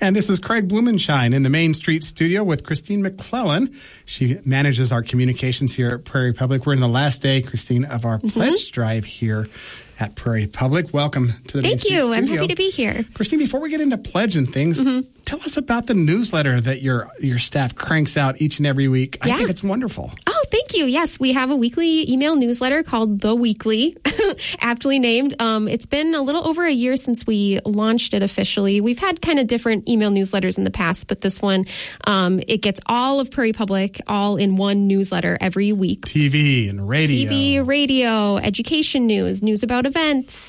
And this is Craig Blumenshine in the Main Street studio with Christine McClellan. She manages our communications here at Prairie Public. We're in the last day, Christine, of our pledge drive here at Prairie Public. Welcome to the Main Street studio. Thank you. I'm happy to be here. Christine, before we get into pledge and things, tell us about the newsletter that your staff cranks out each and every week. I think it's wonderful. Oh, thank you. Yes, we have a weekly email newsletter called The Weekly, aptly named. It's been a little over a year since we launched it officially. We've had kind of different email newsletters in the past, but this one, it gets all of Prairie Public all in one newsletter every week. TV and radio. TV, radio, education news about events.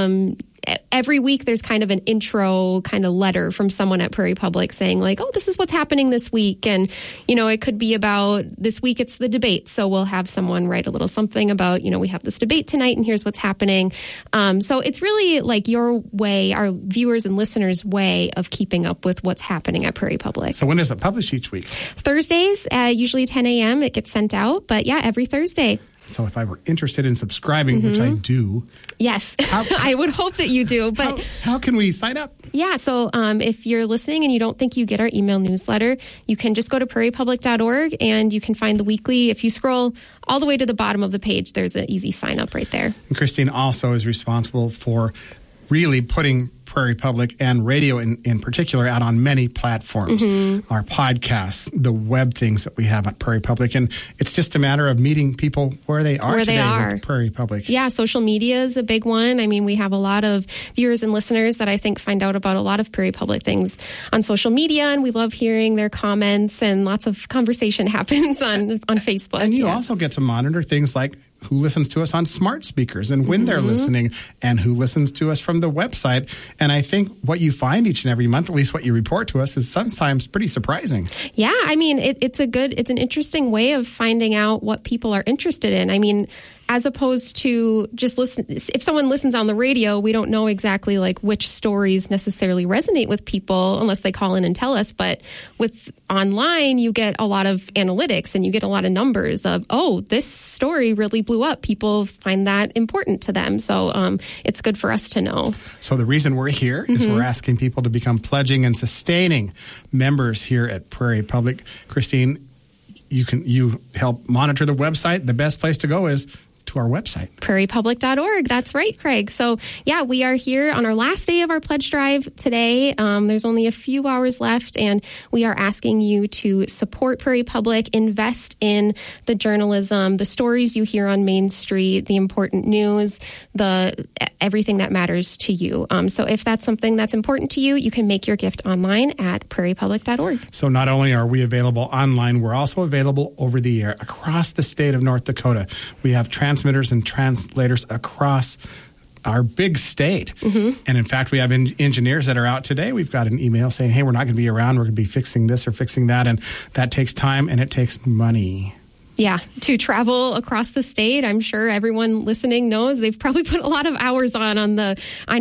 Every week there's kind of an intro kind of letter from someone at Prairie Public saying like, oh, this is what's happening this week. And, it could be about this week it's the debate. So we'll have someone write a little something about, we have this debate tonight and here's what's happening. So it's really like your way, our viewers and listeners' way of keeping up with what's happening at Prairie Public. So when is it published each week? Thursdays, usually 10 a.m. it gets sent out. But yeah, every Thursday. So if I were interested in subscribing, which I do. Yes, I would hope that you do. But how can we sign up? Yeah, so if you're listening and you don't think you get our email newsletter, you can just go to prairiepublic.org and you can find the weekly. If you scroll all the way to the bottom of the page, there's an easy sign up right there. And Christine also is responsible for really putting Prairie Public and radio in particular out on many platforms. Our podcasts, the web things that we have at Prairie Public. And it's just a matter of meeting people where they are with Prairie Public. Yeah, social media is a big one. I mean, we have a lot of viewers and listeners that I think find out about a lot of Prairie Public things on social media, and we love hearing their comments, and lots of conversation happens on Facebook. And you also get to monitor things like who listens to us on smart speakers and when they're listening, and who listens to us from the website. And I think what you find each and every month, at least what you report to us, is sometimes pretty surprising. Yeah, I mean, it's an interesting way of finding out what people are interested in. I mean, as opposed to just listen, if someone listens on the radio, we don't know exactly like which stories necessarily resonate with people unless they call in and tell us. But with online, you get a lot of analytics and you get a lot of numbers of, oh, this story really blew up. People find that important to them. So it's good for us to know. So the reason we're here is we're asking people to become pledging and sustaining members here at Prairie Public. Christine, you help monitor the website. The best place to go is to our website. prairiepublic.org. That's right, Craig. So, yeah, we are here on our last day of our pledge drive today. There's only a few hours left, and we are asking you to support Prairie Public, invest in the journalism, the stories you hear on Main Street, the important news, everything that matters to you. So if that's something that's important to you, you can make your gift online at prairiepublic.org. So not only are we available online, we're also available over the air across the state of North Dakota. We have transmitters and translators across our big state. And in fact, we have engineers that are out today. We've got an email saying, hey, we're not going to be around. We're going to be fixing this or fixing that. And that takes time and it takes money. Yeah, to travel across the state, I'm sure everyone listening knows they've probably put a lot of hours on the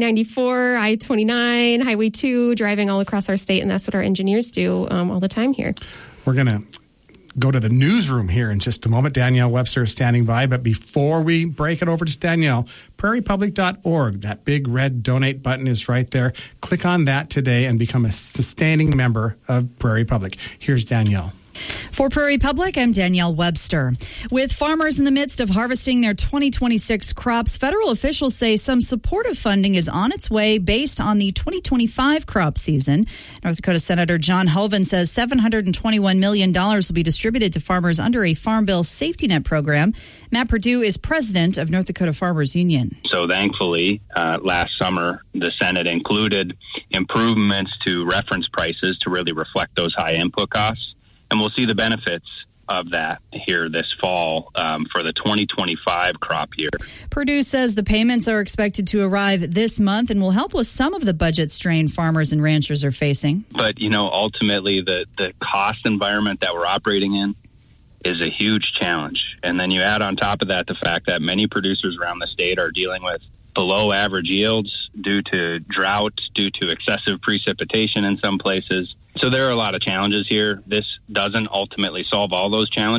I-94, I-29, Highway 2, driving all across our state. And that's what our engineers do all the time here. We're going to go to the newsroom here in just a moment. Danielle Webster is standing by. But before we break it over to Danielle, prairiepublic.org, that big red donate button is right there. Click on that today and become a sustaining member of Prairie Public. Here's Danielle. For Prairie Public, I'm Danielle Webster. With farmers in the midst of harvesting their 2026 crops, federal officials say some supportive funding is on its way based on the 2025 crop season. North Dakota Senator John Hoeven says $721 million will be distributed to farmers under a Farm Bill safety net program. Matt Perdue is president of North Dakota Farmers Union. So thankfully, last summer, the Senate included improvements to reference prices to really reflect those high input costs. And we'll see the benefits of that here this fall for the 2025 crop year. Perdue says the payments are expected to arrive this month and will help with some of the budget strain farmers and ranchers are facing. But, ultimately the cost environment that we're operating in is a huge challenge. And then you add on top of that the fact that many producers around the state are dealing with below average yields due to drought, due to excessive precipitation in some places. So there are a lot of challenges here. This doesn't ultimately solve all those challenges.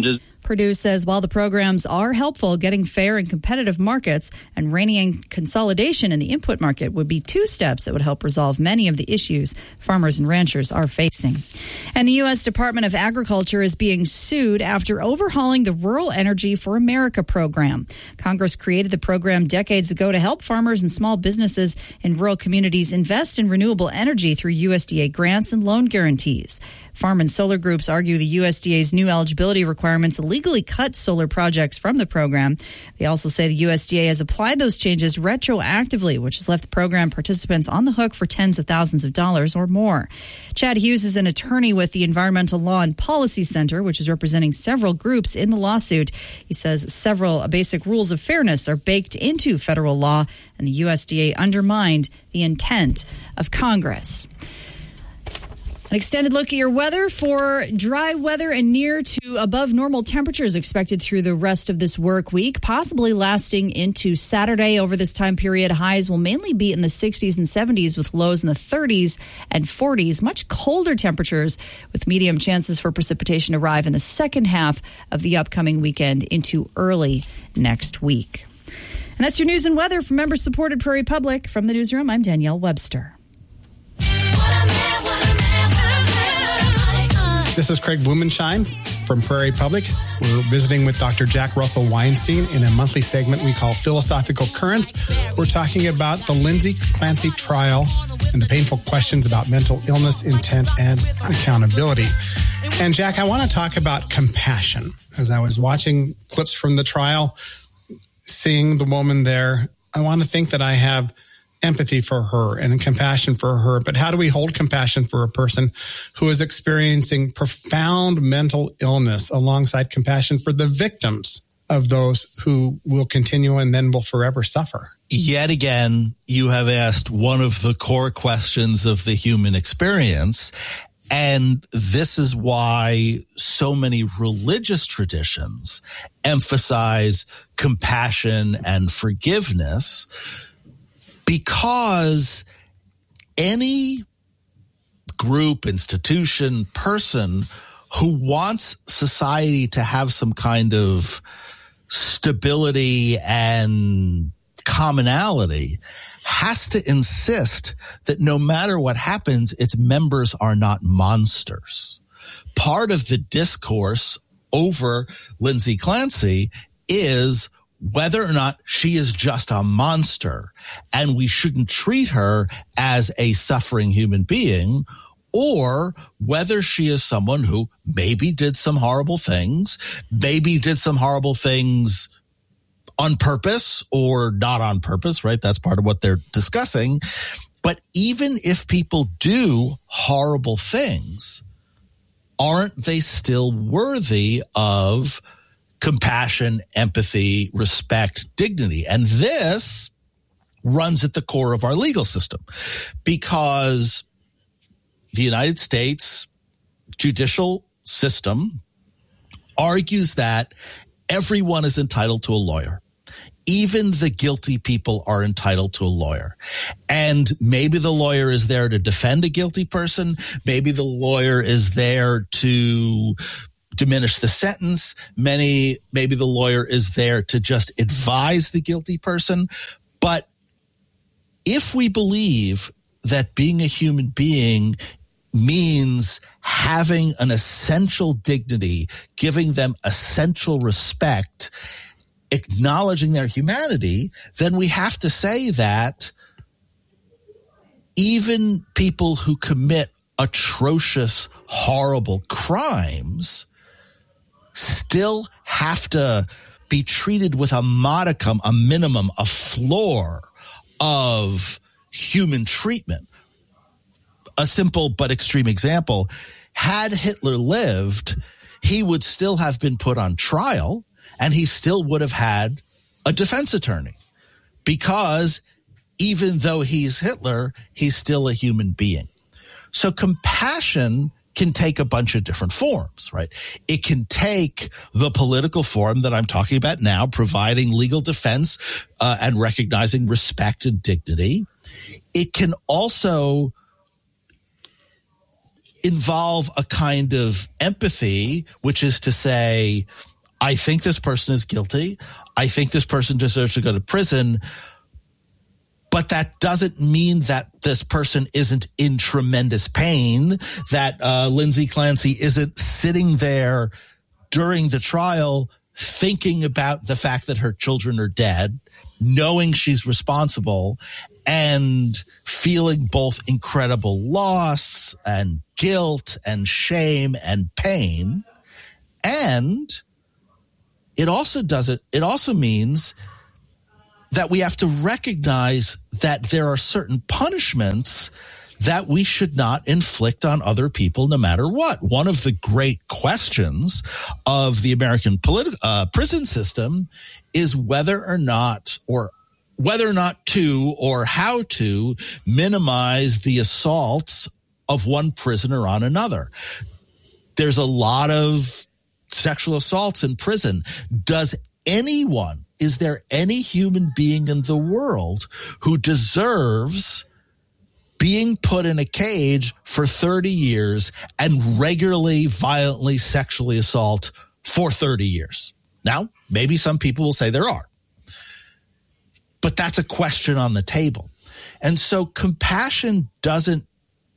Purdue says while the programs are helpful, getting fair and competitive markets and reining in consolidation in the input market would be two steps that would help resolve many of the issues farmers and ranchers are facing. And the U.S. Department of Agriculture is being sued after overhauling the Rural Energy for America program. Congress created the program decades ago to help farmers and small businesses in rural communities invest in renewable energy through USDA grants and loan guarantees. Farm and solar groups argue the USDA's new eligibility requirements illegally cut solar projects from the program. They also say the USDA has applied those changes retroactively, which has left the program participants on the hook for tens of thousands of dollars or more. Chad Hughes is an attorney with the Environmental Law and Policy Center, which is representing several groups in the lawsuit. He says several basic rules of fairness are baked into federal law, and the USDA undermined the intent of Congress. An extended look at your weather for dry weather and near to above normal temperatures expected through the rest of this work week, possibly lasting into Saturday. Over this time period, highs will mainly be in the 60s and 70s with lows in the 30s and 40s. Much colder temperatures with medium chances for precipitation arrive in the second half of the upcoming weekend into early next week. And that's your news and weather from member-supported Prairie Public. From the newsroom, I'm Danielle Webster. This is Craig Blumenshine from Prairie Public. We're visiting with Dr. Jack Russell Weinstein in a monthly segment we call Philosophical Currents. We're talking about the Lindsay Clancy trial and the painful questions about mental illness, intent, and accountability. And Jack, I want to talk about compassion. As I was watching clips from the trial, seeing the woman there, I want to think that I have empathy for her and compassion for her. But how do we hold compassion for a person who is experiencing profound mental illness alongside compassion for the victims of those who will continue and then will forever suffer? Yet again, you have asked one of the core questions of the human experience. And this is why so many religious traditions emphasize compassion and forgiveness, because any group, institution, person who wants society to have some kind of stability and commonality has to insist that no matter what happens, its members are not monsters. Part of the discourse over Lindsay Clancy is whether or not she is just a monster and we shouldn't treat her as a suffering human being, or whether she is someone who maybe did some horrible things on purpose or not on purpose, right? That's part of what they're discussing. But even if people do horrible things, aren't they still worthy of compassion, empathy, respect, dignity? And this runs at the core of our legal system, because the United States judicial system argues that everyone is entitled to a lawyer. Even the guilty people are entitled to a lawyer. And maybe the lawyer is there to defend a guilty person. Maybe the lawyer is there to diminish the sentence. Maybe the lawyer is there to just advise the guilty person. But if we believe that being a human being means having an essential dignity, giving them essential respect, acknowledging their humanity, then we have to say that even people who commit atrocious, horrible crimes still have to be treated with a modicum, a minimum, a floor of human treatment. A simple but extreme example: had Hitler lived, he would still have been put on trial and he still would have had a defense attorney, because even though he's Hitler, he's still a human being. So compassion can take a bunch of different forms, right? It can take the political form that I'm talking about now, providing legal defense and recognizing respect and dignity. It can also involve a kind of empathy, which is to say, I think this person is guilty. I think this person deserves to go to prison. But that doesn't mean that this person isn't in tremendous pain, that Lindsay Clancy isn't sitting there during the trial thinking about the fact that her children are dead, knowing she's responsible, and feeling both incredible loss and guilt and shame and pain. And it also means that we have to recognize that there are certain punishments that we should not inflict on other people no matter what. One of the great questions of the American prison system is whether or not to or how to minimize the assaults of one prisoner on another. There's a lot of sexual assaults in prison. Is there any human being in the world who deserves being put in a cage for 30 years and regularly, violently, sexually assault for 30 years? Now, maybe some people will say there are. But that's a question on the table. And so compassion doesn't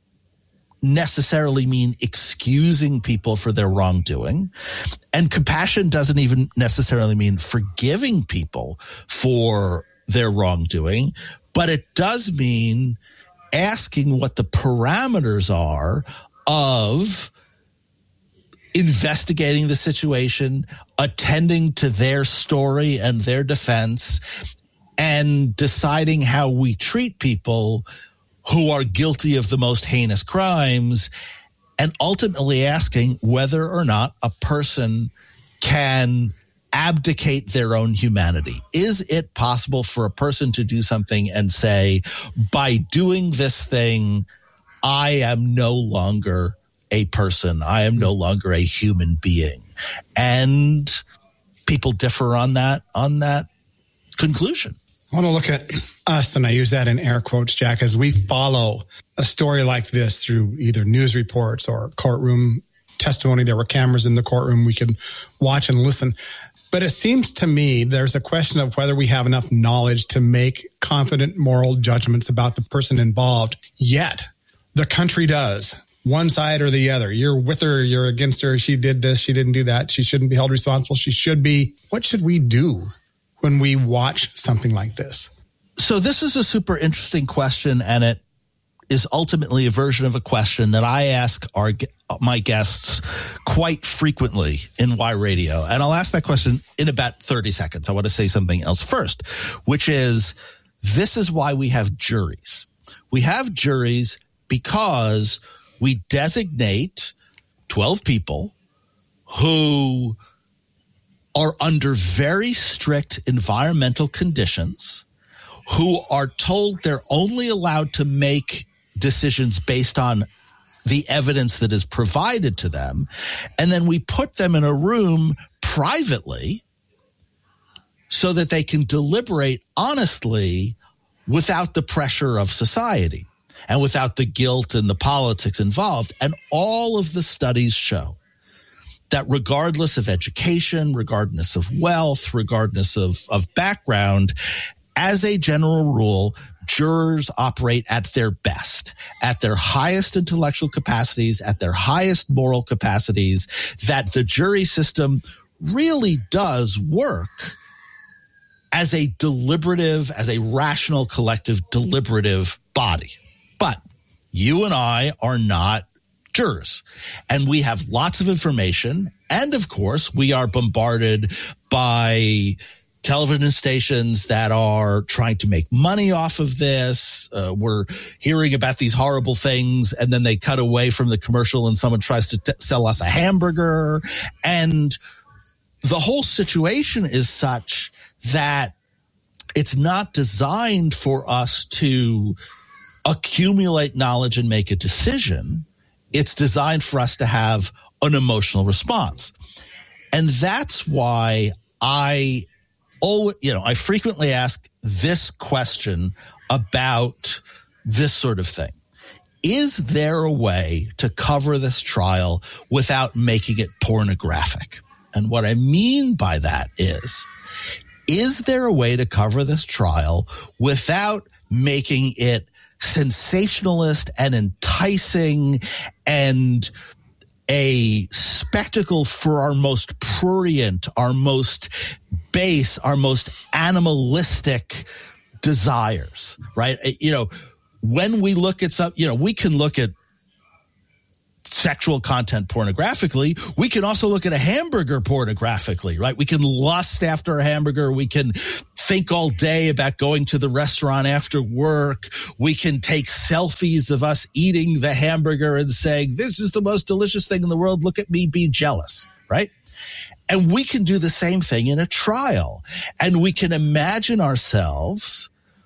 necessarily mean excusing people for their wrongdoing. And compassion doesn't even necessarily mean forgiving people for their wrongdoing. But it does mean asking what the parameters are of investigating the situation, attending to their story and their defense, and deciding how we treat people who are guilty of the most heinous crimes, and ultimately asking whether or not a person can abdicate their own humanity. Is it possible for a person to do something and say, by doing this thing, I am no longer a person. I am no longer a human being. And people differ on that conclusion. I want to look at us, and I use that in air quotes, Jack, as we follow a story like this through either news reports or courtroom testimony. There were cameras in the courtroom we could watch and listen. But it seems to me there's a question of whether we have enough knowledge to make confident moral judgments about the person involved. Yet, the country does. One side or the other. You're with her, you're against her. She did this, she didn't do that. She shouldn't be held responsible. She should be. What should we do when we watch something like this? So this is a super interesting question, and it is ultimately a version of a question that I ask my guests quite frequently in Y Radio. And I'll ask that question in about 30 seconds. I want to say something else first, which is, this is why we have juries. We have juries because we designate 12 people who are under very strict environmental conditions, who are told they're only allowed to make decisions based on the evidence that is provided to them. And then we put them in a room privately so that they can deliberate honestly without the pressure of society and without the guilt and the politics involved. And all of the studies show that regardless of education, regardless of wealth, regardless of background, as a general rule, jurors operate at their best, at their highest intellectual capacities, at their highest moral capacities, that the jury system really does work as a deliberative, as a rational, collective, deliberative body. But you and I are not jurors, and we have lots of information. And of course, we are bombarded by television stations that are trying to make money off of this. We're hearing about these horrible things, and then they cut away from the commercial and someone tries to sell us a hamburger. And the whole situation is such that it's not designed for us to accumulate knowledge and make a decision. It's designed for us to have an emotional response. And that's why I frequently ask this question about this sort of thing. Is there a way to cover this trial without making it pornographic? And what I mean by that is there a way to cover this trial without making it sensationalist and enticing and a spectacle for our most prurient, our most base, our most animalistic desires, right? When we look at we can look at sexual content pornographically. We can also look at a hamburger pornographically, right? We can lust after a hamburger. We can think all day about going to the restaurant after work. We can take selfies of us eating the hamburger and saying, this is the most delicious thing in the world. Look at me, be jealous, right? And we can do the same thing in a trial. And we can imagine ourselves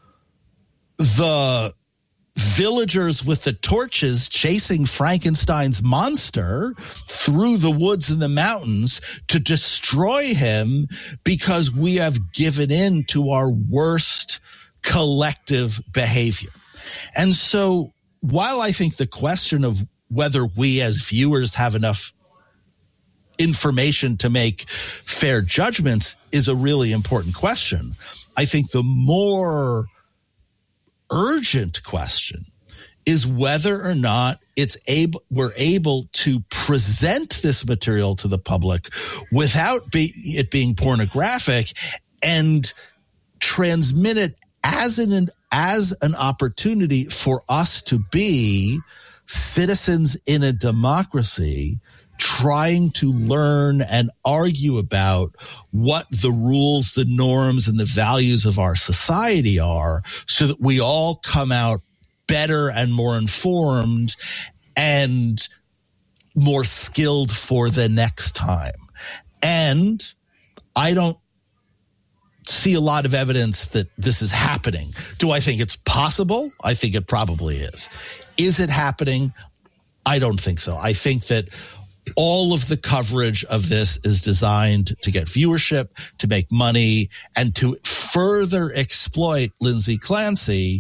the villagers with the torches chasing Frankenstein's monster through the woods and the mountains to destroy him because we have given in to our worst collective behavior. And so while I think the question of whether we as viewers have enough information to make fair judgments is a really important question, I think the more urgent question is whether or not we're able to present this material to the public without it being pornographic and transmit it as an opportunity for us to be citizens in a democracy trying to learn and argue about what the rules, the norms, and the values of our society are so that we all come out better and more informed and more skilled for the next time. And I don't see a lot of evidence that this is happening. Do I think it's possible? I think it probably is. Is it happening? I don't think so. I think that all of the coverage of this is designed to get viewership, to make money, and to further exploit Lindsay Clancy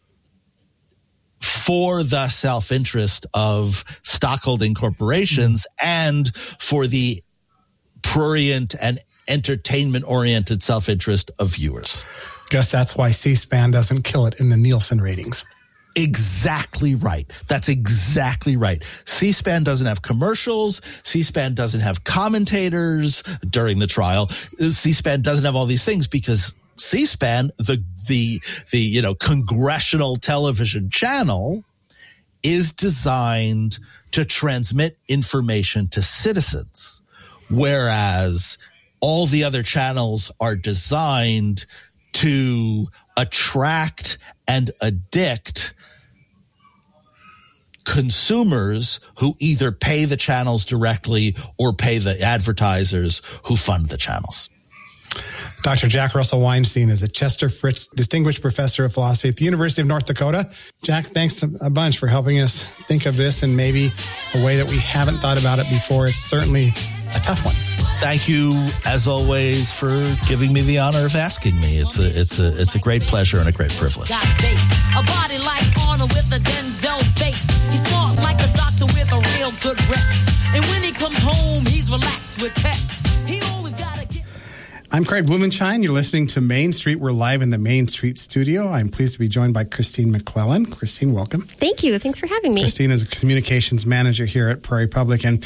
for the self-interest of stockholding corporations and for the prurient and entertainment-oriented self-interest of viewers. Guess that's why C-SPAN doesn't kill it in the Nielsen ratings. Exactly right. That's exactly right. C-SPAN doesn't have commercials. C-SPAN doesn't have commentators during the trial. C-SPAN doesn't have all these things because C-SPAN, the congressional television channel, is designed to transmit information to citizens, whereas all the other channels are designed to attract and addict consumers who either pay the channels directly or pay the advertisers who fund the channels. Dr. Jack Russell Weinstein is a Chester Fritz Distinguished Professor of Philosophy at the University of North Dakota. Jack, thanks a bunch for helping us think of this in maybe a way that we haven't thought about it before. It's certainly a tough one. Thank you, as always, for giving me the honor of asking me. It's a great pleasure and a great privilege. Got face, a body like Arnold with a Denzel face. He's smart like a doctor with a real good rep. And when he comes home, he's relaxed with pep. He always gotta get. I'm Craig Blumenshine. You're listening to Main Street. We're live in the Main Street studio. I'm pleased to be joined by Christine McClellan. Christine, welcome. Thank you. Thanks for having me. Christine is a communications manager here at Prairie Public, and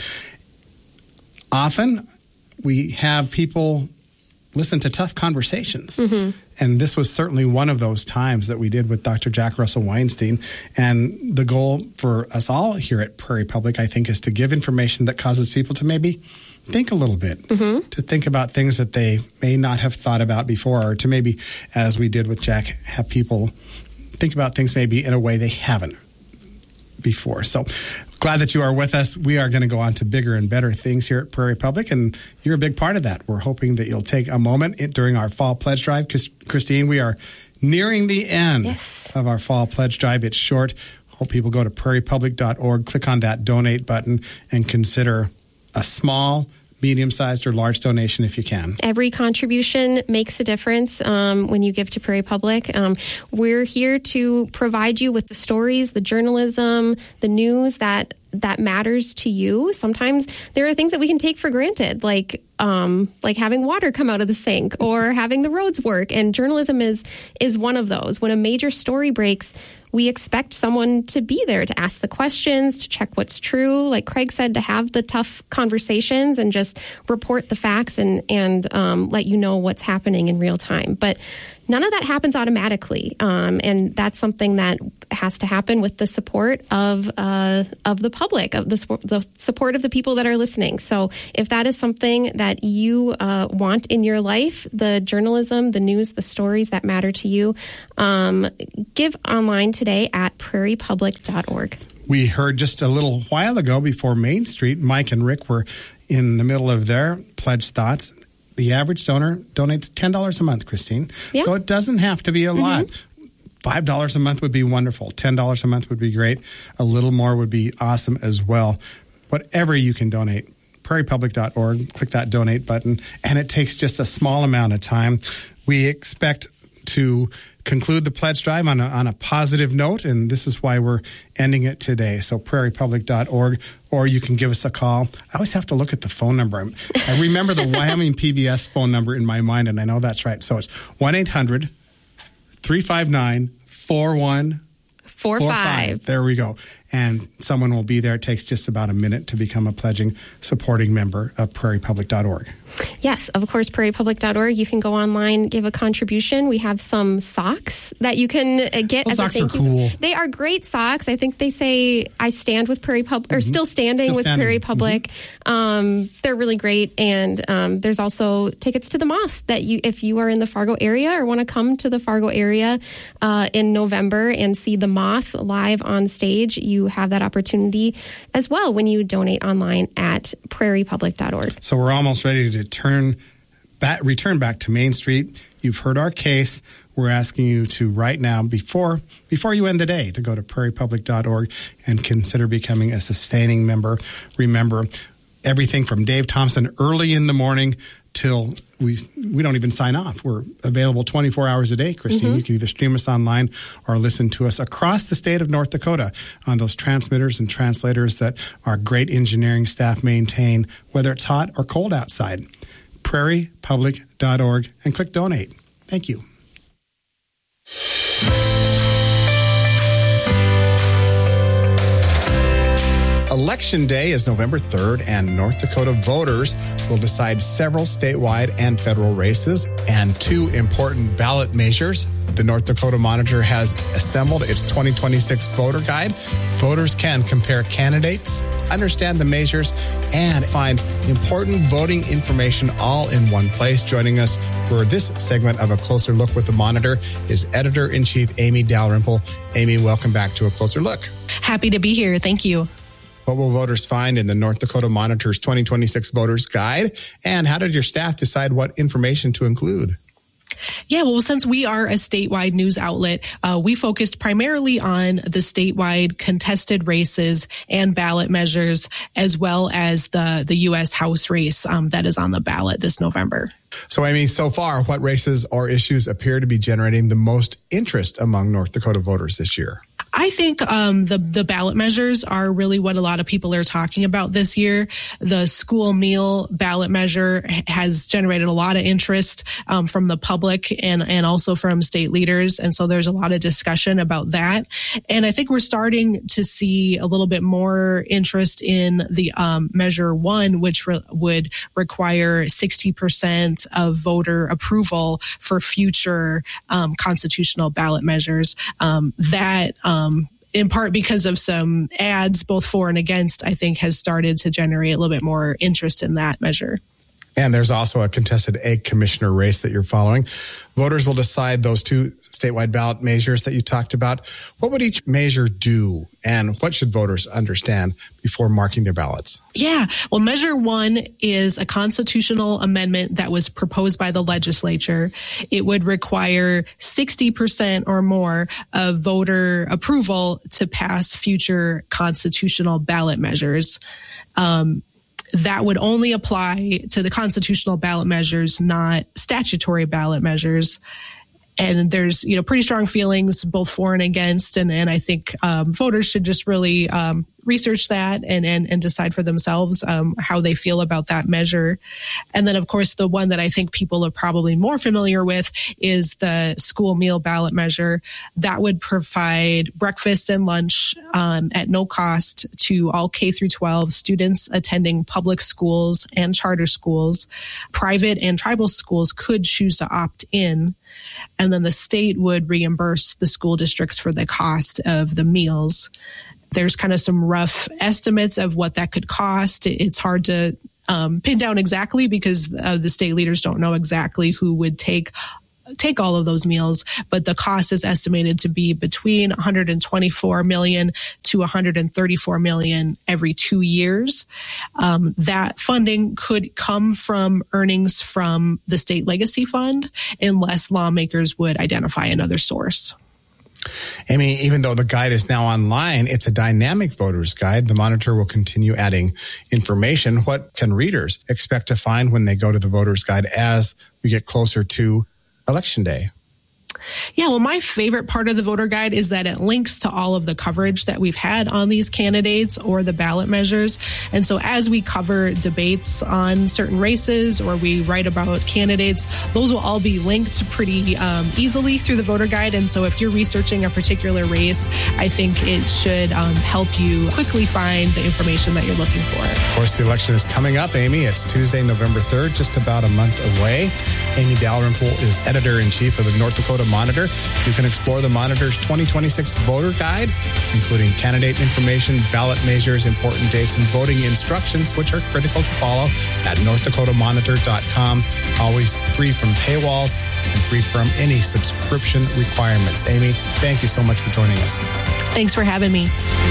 often we have people listen to tough conversations. Mm-hmm. And this was certainly one of those times that we did with Dr. Jack Russell Weinstein. And the goal for us all here at Prairie Public, I think, is to give information that causes people to maybe think a little bit, mm-hmm. to think about things that they may not have thought about before, or to maybe, as we did with Jack, have people think about things maybe in a way they haven't before. So glad that you are with us. We are going to go on to bigger and better things here at Prairie Public, and you're a big part of that. We're hoping that you'll take a moment during our Fall Pledge Drive. Christine, we are nearing the end of our Fall Pledge Drive. It's short. Hope people go to prairiepublic.org, click on that donate button, and consider a small, medium-sized, or large donation if you can. Every contribution makes a difference when you give to Prairie Public. We're here to provide you with the stories, the journalism, the news that that matters to you. Sometimes there are things that we can take for granted, like having water come out of the sink or having the roads work. And journalism is one of those. When a major story breaks, we expect someone to be there to ask the questions, to check what's true. Like Craig said, to have the tough conversations and just report the facts and let you know what's happening in real time. But none of that happens automatically, and that's something that has to happen with the support of the public, of the support of the people that are listening. So if that is something that you want in your life, the journalism, the news, the stories that matter to you, give online today at prairiepublic.org. We heard just a little while ago before Main Street, Mike and Rick were in the middle of their pledge thoughts. The average donor donates $10 a month, Christine. Yeah. So it doesn't have to be a lot. $5 a month would be wonderful. $10 a month would be great. A little more would be awesome as well. Whatever you can donate, prairiepublic.org, click that donate button, and it takes just a small amount of time. We expect to conclude the pledge drive on a positive note, and this is why we're ending it today. So prairiepublic.org, or you can give us a call. I always have to look at the phone number. I remember the Wyoming PBS phone number in my mind, and I know that's right. So it's 1-800-359-4145. There we go. And someone will be there. It takes just about a minute to become a pledging, supporting member of prairiepublic.org. Yes, of course, prairiepublic.org. You can go online, give a contribution. We have some socks that you can get. Those socks are cool. They are great socks. I think they say, I stand with Prairie Public, or still standing with Prairie Public. They're really great. And there's also tickets to the Moth that if you are in the Fargo area or want to come to the Fargo area in November and see the Moth live on stage, you have that opportunity as well when you donate online at prairiepublic.org. So we're almost ready to return back to Main Street. You've heard our case. We're asking you to right now, before you end the day, to go to prairiepublic.org and consider becoming a sustaining member. Remember, everything from Dave Thompson early in the morning till we don't even sign off. We're available 24 hours a day, Christine. You can either stream us online or listen to us across the state of North Dakota on those transmitters and translators that our great engineering staff maintain, whether it's hot or cold outside. prairiepublic.org and click donate. Thank you. Election Day is November 3rd, and North Dakota voters will decide several statewide and federal races and two important ballot measures. The North Dakota Monitor has assembled its 2026 voter guide. Voters can compare candidates, understand the measures, and find important voting information all in one place. Joining us for this segment of A Closer Look with the Monitor is Editor-in-Chief Amy Dalrymple. Amy, welcome back to A Closer Look. Happy to be here. Thank you. What will voters find in the North Dakota Monitor's 2026 Voters Guide? And how did your staff decide what information to include? Yeah, well, since we are a statewide news outlet, we focused primarily on the statewide contested races and ballot measures, as well as the U.S. House race that is on the ballot this November. So, Amy, so far, what races or issues appear to be generating the most interest among North Dakota voters this year? I think the ballot measures are really what a lot of people are talking about this year. The school meal ballot measure has generated a lot of interest from the public and also from state leaders. And so there's a lot of discussion about that. And I think we're starting to see a little bit more interest in the Measure 1, which would require 60% of voter approval for future constitutional ballot measures. In part because of some ads, both for and against, I think has started to generate a little bit more interest in that measure. And there's also a contested egg commissioner race that you're following. Voters will decide those two statewide ballot measures that you talked about. What would each measure do, and what should voters understand before marking their ballots? Yeah, well, Measure 1 is a constitutional amendment that was proposed by the legislature. It would require 60% or more of voter approval to pass future constitutional ballot measures. That would only apply to the constitutional ballot measures, not statutory ballot measures. And there's, pretty strong feelings both for and against. And I think voters should just really research that and decide for themselves how they feel about that measure. And then, of course, the one that I think people are probably more familiar with is the school meal ballot measure. That would provide breakfast and lunch at no cost to all K through 12 students attending public schools and charter schools. Private and tribal schools could choose to opt in, and then the state would reimburse the school districts for the cost of the meals. There's kind of some rough estimates of what that could cost. It's hard to pin down exactly because the state leaders don't know exactly who would take all of those meals, but the cost is estimated to be between $124 million to $134 million every 2 years. That funding could come from earnings from the state legacy fund unless lawmakers would identify another source. Amy, even though the guide is now online, it's a dynamic voters guide. The Monitor will continue adding information. What can readers expect to find when they go to the voters guide as we get closer to Election Day? Yeah, well, my favorite part of the voter guide is that it links to all of the coverage that we've had on these candidates or the ballot measures. And so as we cover debates on certain races or we write about candidates, those will all be linked pretty easily through the voter guide. And so if you're researching a particular race, I think it should help you quickly find the information that you're looking for. Of course, the election is coming up, Amy. It's Tuesday, November 3rd, just about a month away. Amy Dalrymple is editor-in-chief of the North Dakota Monitor. You can explore the Monitor's 2026 voter guide, including candidate information, ballot measures, important dates, and voting instructions, which are critical to follow at northdakotamonitor.com. Always free from paywalls and free from any subscription requirements. Amy, thank you so much for joining us. Thanks for having me.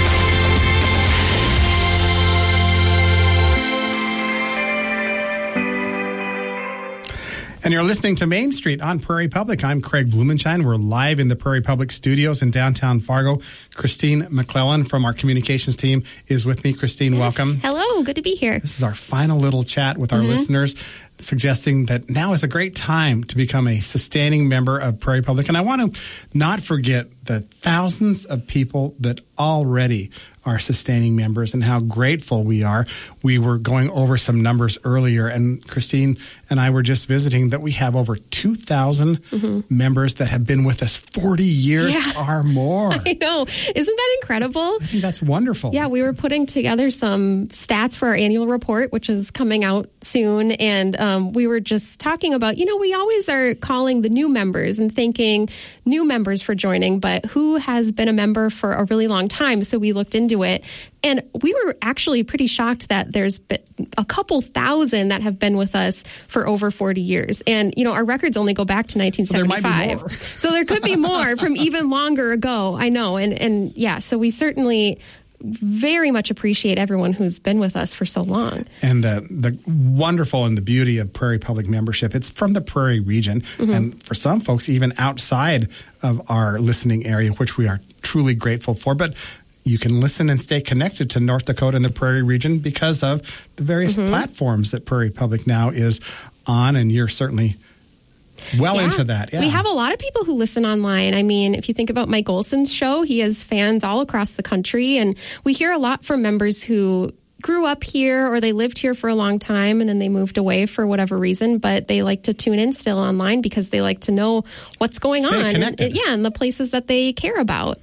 And you're listening to Main Street on Prairie Public. I'm Craig Blumenshine. We're live in the Prairie Public studios in downtown Fargo. Christine McClellan from our communications team is with me. Christine, yes. Welcome. Hello, good to be here. This is our final little chat with our listeners, suggesting that now is a great time to become a sustaining member of Prairie Public. And I want to not forget the thousands of people that already are sustaining members and how grateful we are. We were going over some numbers earlier, and Christine and I were just visiting that we have over 2,000 members that have been with us 40 years or more. I know. Isn't that incredible? I think that's wonderful. Yeah, we were putting together some stats for our annual report, which is coming out soon. And we were just talking about, we always are calling the new members and thanking new members for joining, but who has been a member for a really long time? So we looked into it. And we were actually pretty shocked that there's been a couple thousand that have been with us for over 40 years. And, our records only go back to 1975. So there might be more. So there could be more from even longer ago. I know. And yeah, so we certainly very much appreciate everyone who's been with us for so long. And the wonderful and the beauty of Prairie Public membership, it's from the Prairie region. And for some folks, even outside of our listening area, which we are truly grateful for. But you can listen and stay connected to North Dakota and the Prairie region because of the various platforms that Prairie Public now is on, and you're certainly well into that. Yeah. We have a lot of people who listen online. I mean, if you think about Mike Olson's show, he has fans all across the country, and we hear a lot from members who grew up here or they lived here for a long time and then they moved away for whatever reason, but they like to tune in still online because they like to know what's going on. And the places that they care about.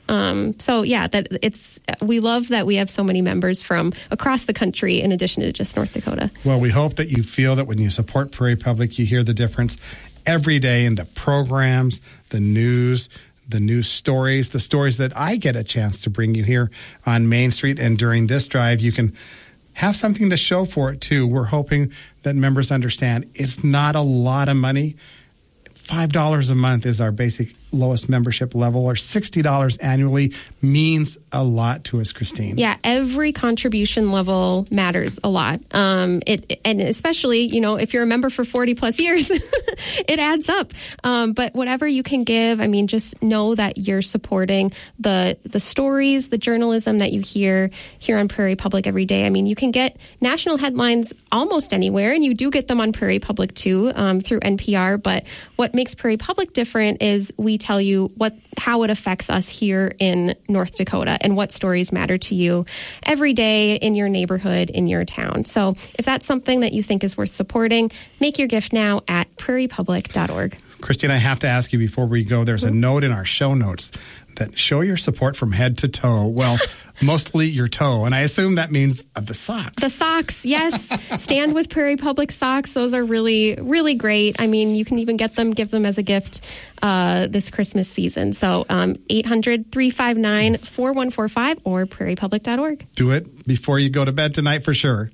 We love that we have so many members from across the country in addition to just North Dakota. Well, we hope that you feel that when you support Prairie Public, you hear the difference every day in the programs, the news stories, the stories that I get a chance to bring you here on Main Street. And during this drive, you can have something to show for it, too. We're hoping that members understand it's not a lot of money. $5 a month is our basic lowest membership level, or $60 annually means a lot to us, Christine. Yeah, every contribution level matters a lot. And especially, if you're a member for 40 plus years, it adds up. But whatever you can give, just know that you're supporting the stories, the journalism that you hear here on Prairie Public every day. You can get national headlines almost anywhere, and you do get them on Prairie Public too, through NPR. But what makes Prairie Public different is we tell you how it affects us here in North Dakota and what stories matter to you every day in your neighborhood, in your town. So if that's something that you think is worth supporting, make your gift now at prairiepublic.org. Christine, I have to ask you before we go, there's a note in our show notes that show your support from head to toe. Well, mostly your toe. And I assume that means the socks. The socks, yes. Stand with Prairie Public socks. Those are really, really great. I mean, you can even give them as a gift this Christmas season. So 800-359-4145 or prairiepublic.org. Do it before you go to bed tonight for sure.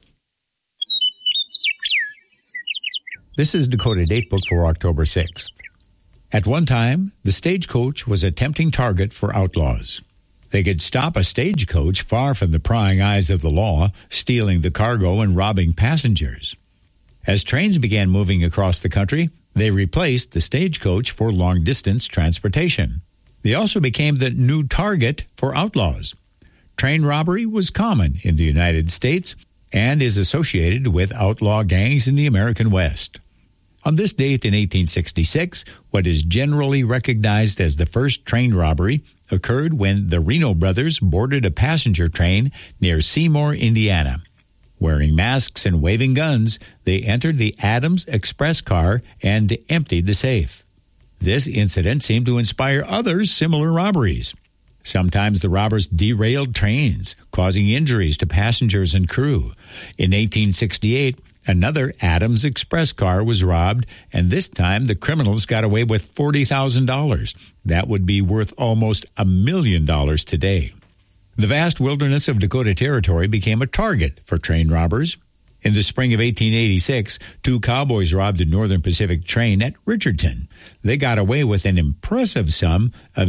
This is Dakota Datebook for October 6th. At one time, the stagecoach was a tempting target for outlaws. They could stop a stagecoach far from the prying eyes of the law, stealing the cargo and robbing passengers. As trains began moving across the country, they replaced the stagecoach for long-distance transportation. They also became the new target for outlaws. Train robbery was common in the United States and is associated with outlaw gangs in the American West. On this date in 1866, what is generally recognized as the first train robbery occurred when the Reno brothers boarded a passenger train near Seymour, Indiana. Wearing masks and waving guns, they entered the Adams Express car and emptied the safe. This incident seemed to inspire other similar robberies. Sometimes the robbers derailed trains, causing injuries to passengers and crew. In 1868, another Adams Express car was robbed, and this time the criminals got away with $40,000. That would be worth almost $1 million today. The vast wilderness of Dakota Territory became a target for train robbers. In the spring of 1886, 2 cowboys robbed a Northern Pacific train at Richardton. They got away with an impressive sum of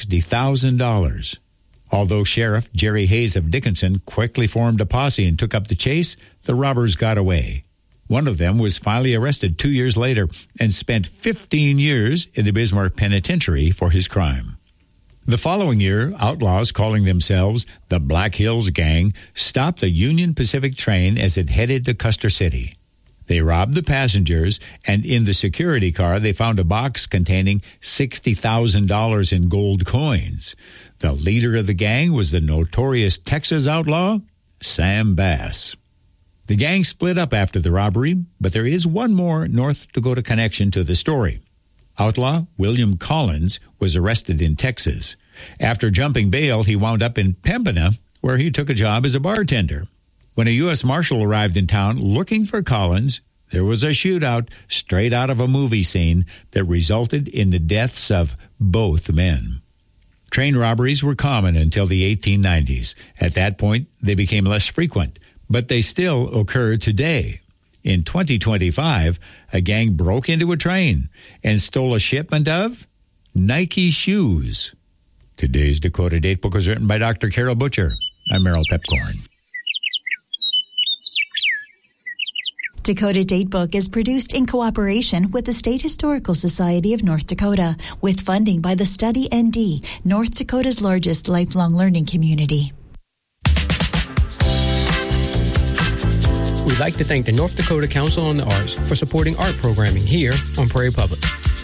$60,000. Although Sheriff Jerry Hayes of Dickinson quickly formed a posse and took up the chase, the robbers got away. One of them was finally arrested 2 years later and spent 15 years in the Bismarck Penitentiary for his crime. The following year, outlaws calling themselves the Black Hills Gang stopped the Union Pacific train as it headed to Custer City. They robbed the passengers, and in the security car, they found a box containing $60,000 in gold coins. The leader of the gang was the notorious Texas outlaw, Sam Bass. The gang split up after the robbery, but there is one more North Dakota connection to the story. Outlaw William Collins was arrested in Texas. After jumping bail, he wound up in Pembina, where he took a job as a bartender. When a U.S. Marshal arrived in town looking for Collins, there was a shootout straight out of a movie scene that resulted in the deaths of both men. Train robberies were common until the 1890s. At that point, they became less frequent, but they still occur today. In 2025, a gang broke into a train and stole a shipment of Nike shoes. Today's Dakota Datebook was written by Dr. Carol Butcher. I'm Merrill Pepcorn. Dakota Datebook is produced in cooperation with the State Historical Society of North Dakota, with funding by the Study ND, North Dakota's largest lifelong learning community. We'd like to thank the North Dakota Council on the Arts for supporting art programming here on Prairie Public.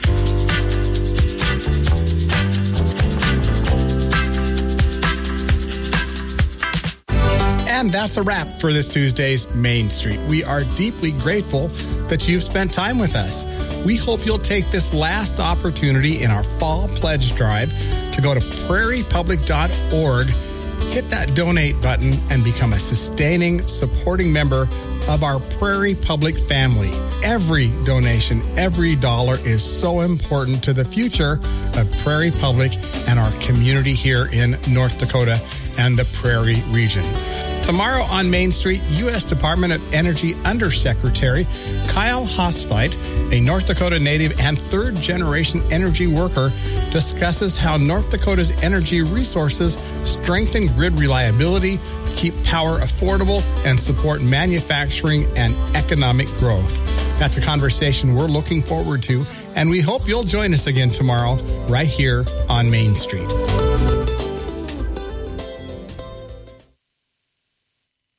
And that's a wrap for this Tuesday's Main Street. We are deeply grateful that you've spent time with us. We hope you'll take this last opportunity in our fall pledge drive to go to prairiepublic.org, hit that donate button, and become a sustaining, supporting member of our Prairie Public family. Every donation, every dollar is so important to the future of Prairie Public and our community here in North Dakota and the Prairie region. Tomorrow on Main Street, U.S. Department of Energy Undersecretary Kyle Hosfeit, a North Dakota native and third-generation energy worker, discusses how North Dakota's energy resources strengthen grid reliability, keep power affordable, and support manufacturing and economic growth. That's a conversation we're looking forward to, and we hope you'll join us again tomorrow right here on Main Street.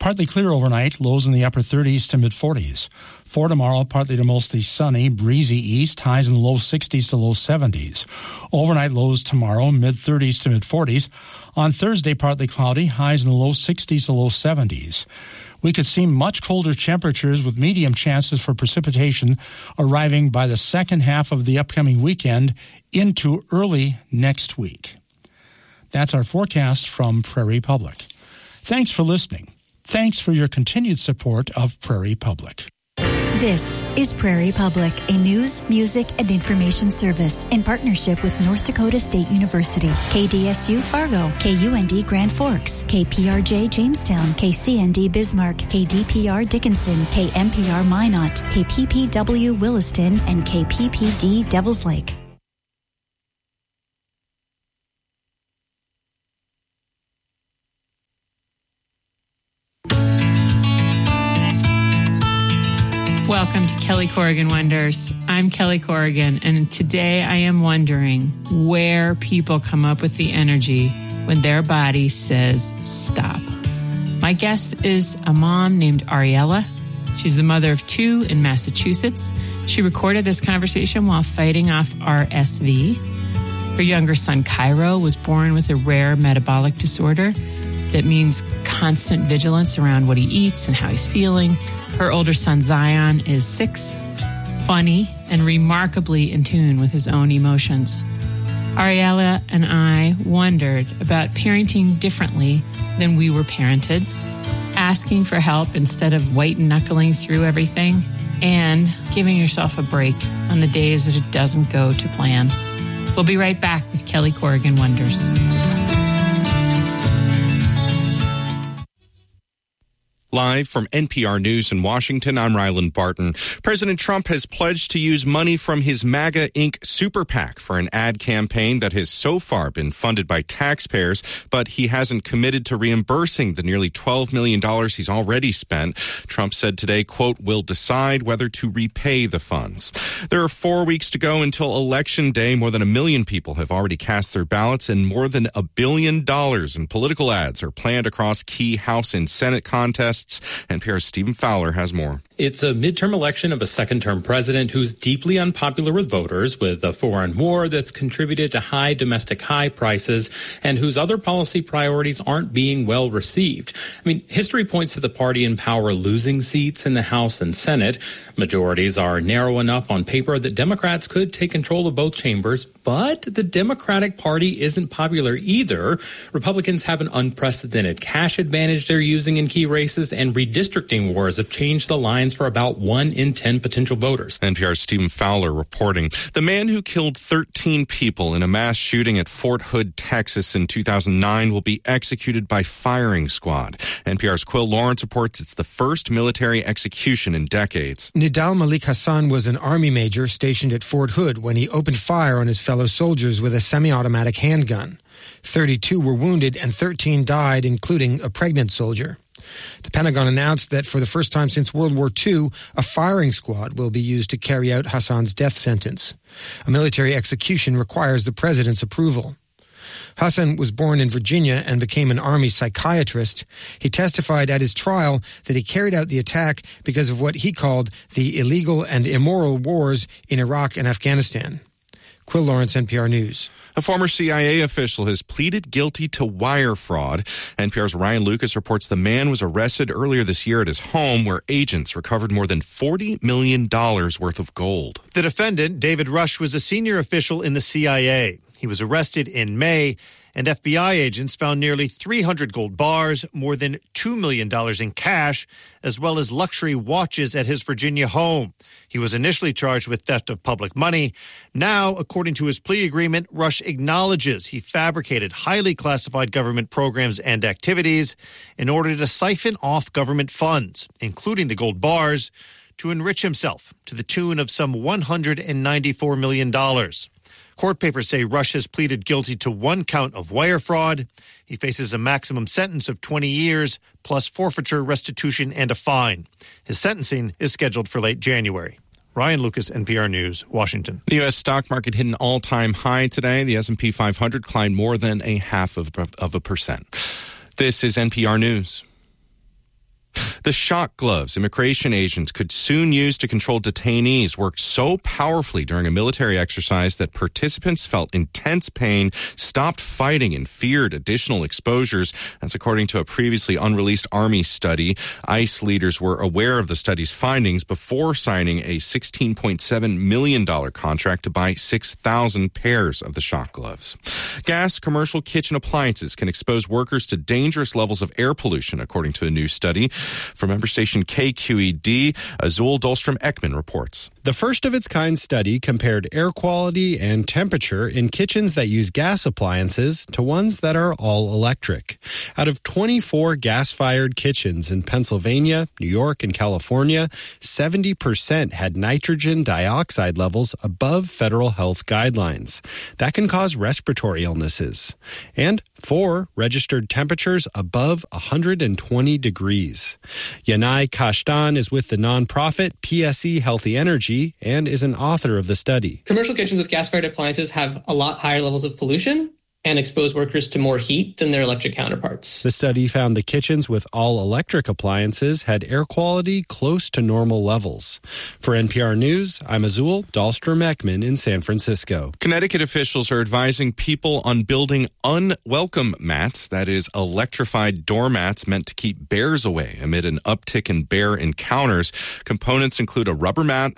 Partly clear overnight, lows in the upper 30s to mid-40s. For tomorrow, partly to mostly sunny, breezy east, highs in the low 60s to low 70s. Overnight lows tomorrow, mid-30s to mid-40s. On Thursday, partly cloudy, highs in the low 60s to low 70s. We could see much colder temperatures with medium chances for precipitation arriving by the second half of the upcoming weekend into early next week. That's our forecast from Prairie Public. Thanks for listening. Thanks for your continued support of Prairie Public. This is Prairie Public, a news, music, and information service in partnership with North Dakota State University, KDSU Fargo, KUND Grand Forks, KPRJ Jamestown, KCND Bismarck, KDPR Dickinson, KMPR Minot, KPPW Williston, and KPPD Devils Lake. Welcome to Kelly Corrigan Wonders. I'm Kelly Corrigan, and today I am wondering where people come up with the energy when their body says stop. My guest is a mom named Ariella. She's the mother of 2 in Massachusetts. She recorded this conversation while fighting off RSV. Her younger son, Cairo, was born with a rare metabolic disorder that means constant vigilance around what he eats and how he's feeling. Her older son, Zion, is 6, funny, and remarkably in tune with his own emotions. Ariella and I wondered about parenting differently than we were parented, asking for help instead of white-knuckling through everything, and giving yourself a break on the days that it doesn't go to plan. We'll be right back with Kelly Corrigan Wonders. Live from NPR News in Washington, I'm Ryland Barton. President Trump has pledged to use money from his MAGA Inc. super PAC for an ad campaign that has so far been funded by taxpayers, but he hasn't committed to reimbursing the nearly $12 million he's already spent. Trump said today, quote, "We'll decide whether to repay the funds." There are 4 weeks to go until Election Day. More than 1 million people have already cast their ballots, and more than $1 billion in political ads are planned across key House and Senate contests. NPR's Stephen Fowler has more. It's a midterm election of a second-term president who's deeply unpopular with voters, with a foreign war that's contributed to high domestic high prices, and whose other policy priorities aren't being well received. I mean, history points to the party in power losing seats in the House and Senate. Majorities are narrow enough on paper that Democrats could take control of both chambers, but the Democratic Party isn't popular either. Republicans have an unprecedented cash advantage they're using in key races, and redistricting wars have changed the lines for about 1 in 10 potential voters. NPR's Stephen Fowler reporting. The man who killed 13 people in a mass shooting at Fort Hood, Texas in 2009 will be executed by firing squad. NPR's Quill Lawrence reports it's the first military execution in decades. Nidal Malik Hassan was an Army major stationed at Fort Hood when he opened fire on his fellow soldiers with a semi-automatic handgun. 32 were wounded and 13 died, including a pregnant soldier. The Pentagon announced that for the first time since World War II, a firing squad will be used to carry out Hassan's death sentence. A military execution requires the president's approval. Hassan was born in Virginia and became an Army psychiatrist. He testified at his trial that he carried out the attack because of what he called the illegal and immoral wars in Iraq and Afghanistan. Quill Lawrence, NPR News. A former CIA official has pleaded guilty to wire fraud. NPR's Ryan Lucas reports the man was arrested earlier this year at his home, where agents recovered more than $40 million worth of gold. The defendant, David Rush, was a senior official in the CIA. He was arrested in May, and FBI agents found nearly 300 gold bars, more than $2 million in cash, as well as luxury watches at his Virginia home. He was initially charged with theft of public money. Now, according to his plea agreement, Rush acknowledges he fabricated highly classified government programs and activities in order to siphon off government funds, including the gold bars, to enrich himself to the tune of some $194 million. Court papers say Rush has pleaded guilty to 1 count of wire fraud. He faces a maximum sentence of 20 years, plus forfeiture, restitution, and a fine. His sentencing is scheduled for late January. Ryan Lucas, NPR News, Washington. The U.S. stock market hit an all-time high today. The S&P 500 climbed more than 0.5%. This is NPR News. The shock gloves immigration agents could soon use to control detainees worked so powerfully during a military exercise that participants felt intense pain, stopped fighting, and feared additional exposures. That's according to a previously unreleased Army study. ICE leaders were aware of the study's findings before signing a $16.7 million contract to buy 6,000 pairs of the shock gloves. Gas commercial kitchen appliances can expose workers to dangerous levels of air pollution, according to a new study. From member station KQED, Azul Dahlstrom-Ekman reports. The first of its kind study compared air quality and temperature in kitchens that use gas appliances to ones that are all electric. Out of 24 gas-fired kitchens in Pennsylvania, New York, and California, 70% had nitrogen dioxide levels above federal health guidelines. That can cause respiratory illnesses. And 4 registered temperatures above 120 degrees. Yanai Kashtan is with the nonprofit PSE Healthy Energy and is an author of the study. Commercial kitchens with gas-fired appliances have a lot higher levels of pollution and expose workers to more heat than their electric counterparts. The study found the kitchens with all-electric appliances had air quality close to normal levels. For NPR News, I'm Azul Dahlstrom-Ekman in San Francisco. Connecticut officials are advising people on building unwelcome mats, that is, electrified doormats meant to keep bears away amid an uptick in bear encounters. Components include a rubber mat,